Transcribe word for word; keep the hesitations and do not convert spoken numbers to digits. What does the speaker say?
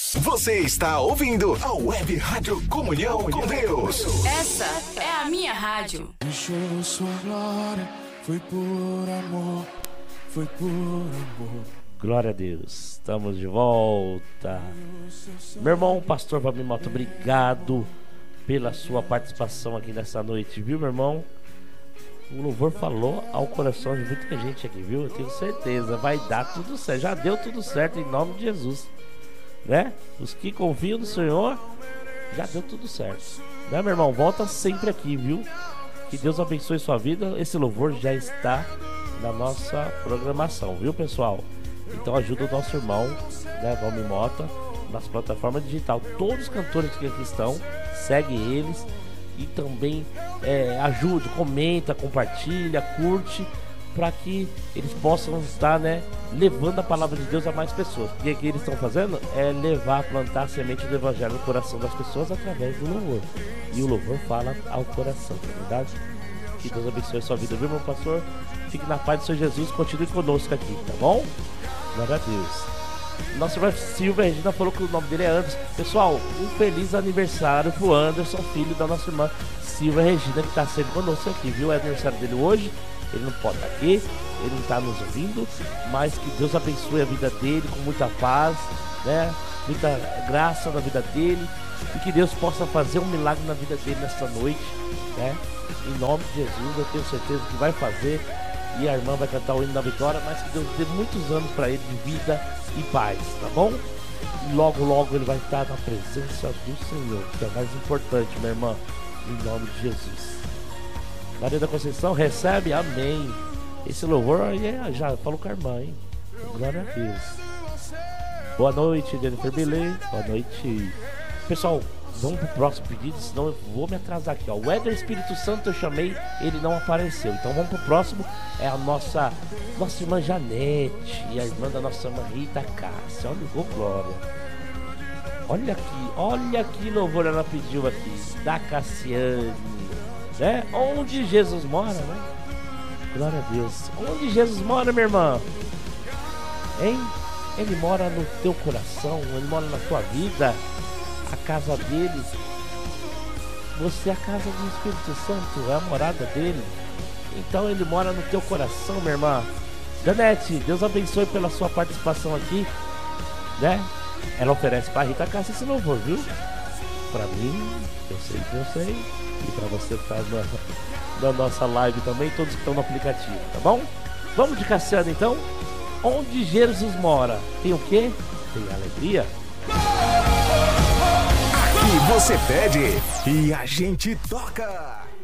Você está ouvindo a Web Rádio Comunhão com Deus. Essa é a minha rádio. Deixou sua glória, foi por amor, foi por amor. Glória a Deus, estamos de volta. Meu irmão, pastor Valmir Mota, obrigado pela sua participação aqui nessa noite, viu, meu irmão? O louvor falou ao coração de muita gente aqui, viu? Eu tenho certeza, vai dar tudo certo. Já deu tudo certo em nome de Jesus, né? Os que confiam no Senhor, já deu tudo certo, né, meu irmão? Volta sempre aqui, viu? Que Deus abençoe sua vida. Esse louvor já está na nossa programação, viu, pessoal? Então ajuda o nosso irmão, né, Valmir Mota, nas plataformas digitais. Todos os cantores que aqui estão, segue eles. E também é, ajude, comenta, compartilha, curte, para que eles possam estar, né, levando a palavra de Deus a mais pessoas. Porque o que eles estão fazendo é levar, plantar a semente do evangelho no coração das pessoas através do louvor. E o louvor fala ao coração, não é verdade? Que Deus abençoe a sua vida, viu, meu pastor? Fique na paz do Senhor Jesus, continue conosco aqui, tá bom? Glória a Deus. Nossa irmã Silvia Regina falou que o nome dele é Anderson. Pessoal, um feliz aniversário pro Anderson, filho da nossa irmã Silvia Regina, que tá sempre conosco aqui, viu? É aniversário dele hoje, ele não pode estar aqui, ele não tá nos ouvindo, mas que Deus abençoe a vida dele com muita paz, né? Muita graça na vida dele, e que Deus possa fazer um milagre na vida dele nessa noite, né? Em nome de Jesus, eu tenho certeza que vai fazer. E a irmã vai cantar o hino da vitória, mas que Deus dê muitos anos para ele de vida e paz, tá bom? E logo, logo ele vai estar na presença do Senhor, que é o mais importante, minha irmã, em nome de Jesus. Maria da Conceição, recebe, amém. Esse louvor aí é, já falou com a irmã, hein? Glória a Deus. Boa noite, Jennifer Belê. Boa noite. Pessoal, vamos pro próximo pedido, senão eu vou me atrasar aqui, ó. O Éder Espírito Santo eu chamei, ele não apareceu. Então vamos pro próximo. É a nossa Nossa irmã Janete e a irmã da nossa irmã Rita Cássia. Olha o glória. Olha aqui, olha que louvor ela pediu aqui. Da Cassiane, né? Onde Jesus mora, né? Glória a Deus. Onde Jesus mora, minha irmã? Hein? Ele mora no teu coração, ele mora na tua vida. A casa dele, você é a casa do Espírito Santo, é a morada dele. Então ele mora no teu coração, minha irmã. Janete, Deus abençoe pela sua participação aqui, né? Ela oferece para a Rita Cássia esse louvor, viu? Para mim, eu sei que eu sei. E para você que está na, na nossa live também, todos que estão no aplicativo, tá bom? Vamos de Cassiano então. Onde Jesus mora, tem o quê? Tem alegria. E você pede e a gente toca.